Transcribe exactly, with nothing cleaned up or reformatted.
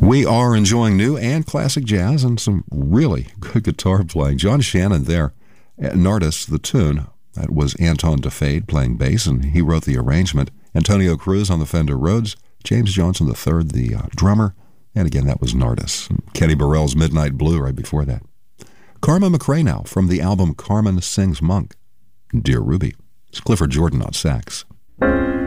We are enjoying new and classic jazz and some really good guitar playing. John Shannon there at Nardis, the tune. That was Anton DeFade playing bass, and he wrote the arrangement. Antonio Cruz on the Fender Rhodes, James Johnson the third, the uh, drummer, and again, that was Nardis. And Kenny Burrell's Midnight Blue right before that. Karma McRae now from the album Carmen Sings Monk. Dear Ruby. It's Clifford Jordan on sax.